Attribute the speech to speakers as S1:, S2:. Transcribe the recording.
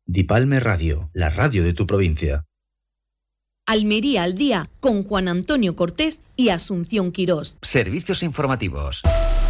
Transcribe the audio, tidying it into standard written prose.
S1: Dipalme Radio, la radio de tu provincia.
S2: Almería al día con Juan Antonio Cortés y Asunción Quirós.
S3: Servicios informativos.